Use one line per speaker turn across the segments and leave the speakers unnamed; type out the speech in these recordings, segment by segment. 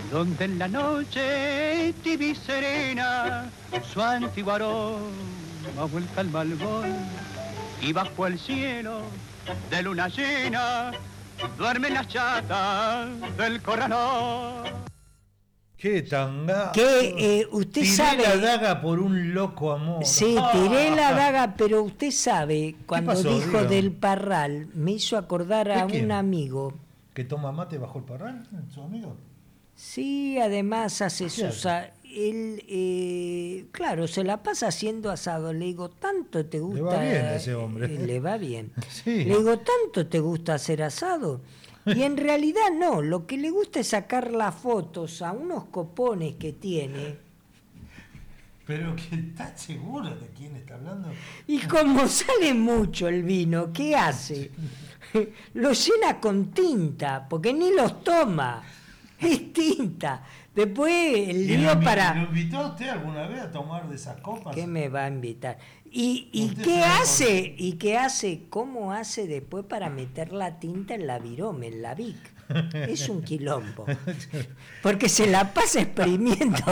donde en la noche tibia y serena su antiguo aroma vuelta al malvón, y bajo el cielo de luna llena duermen las chatas del corralón.
¡Qué tanga!
Que usted
tiré
sabe.
la daga por un loco amor.
Sí, tiré la daga, pero usted sabe, cuando
pasó,
dijo
Diego?
del Parral, me hizo acordar a
¿De quién?
un amigo.
¿Que toma mate bajo el parral? ¿Su amigo?
Sí, además hace
¿Qué
sus... Él, claro, se la pasa haciendo asado. Le digo, ¿tanto te gusta?
Le va bien a ese hombre.
Le va bien.
Sí.
Le digo, ¿tanto te gusta hacer asado? Y en realidad no, lo que le gusta es sacar las fotos a unos copones que tiene.
Pero que está seguro de quién está hablando.
Y como sale mucho el vino, ¿qué hace? Lo llena con tinta, porque ni los toma. Es tinta. Después el lío para...
¿Lo invitó a usted alguna vez a tomar de esas copas?
¿Qué me va a invitar? ¿Y
Usted
qué
se va
hace? ¿Y qué hace? ¿Cómo hace después para meter la tinta en la virome, en la Vic? Es un quilombo. Porque se la pasa exprimiendo.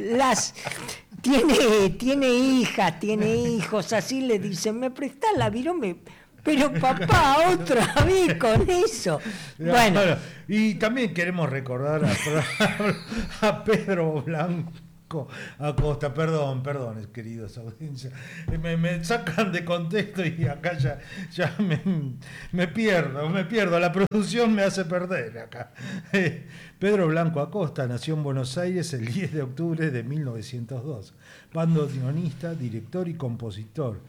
Tiene hijas, tiene hijos, así le dicen, ¿me prestás la virome? Pero papá, otra vez con eso. Bueno.
Y también queremos recordar a Pedro Blanco Acosta. Perdón, queridos audiencias. Me sacan de contexto y acá ya me pierdo. La producción me hace perder acá. Pedro Blanco Acosta nació en Buenos Aires el 10 de octubre de 1902. Bandoneonista, director y compositor.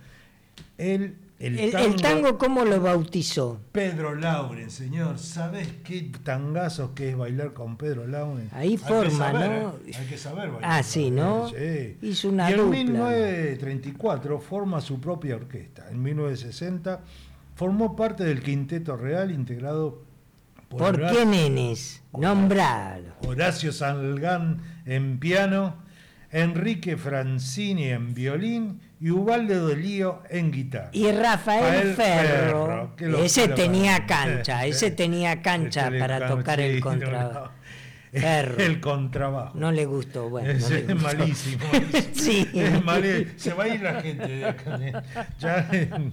El
tango, ¿cómo lo bautizó?
Pedro Lauren, señor. ¿Sabés qué tangazos que es bailar con Pedro Lauren?
Ahí forma, ¿no?
Hay que saber bailar.
Ah, sí, ¿no?
Sí.
Hizo una
y en
dupla.
1934 forma su propia orquesta. En 1960 formó parte del Quinteto Real integrado
¿Por qué nenes? Nombralo.
Horacio Salgán en piano, Enrique Francini en violín y Ubaldo de Lío en guitarra.
Y Rafael Ferro, ese tenía cancha para tocar el contrabajo. Ferro.
El contrabajo.
No le gustó, bueno.
Es,
no le gustó.
malísimo.
Sí.
Es malísimo. Se va a ir la gente de acá. Ya,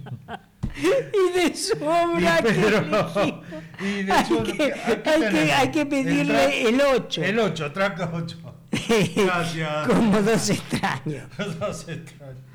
Y de su obra hay que pedirle el 8.
El 8, traca 8. Gracias.
Como dos extraños.
Dos extraños.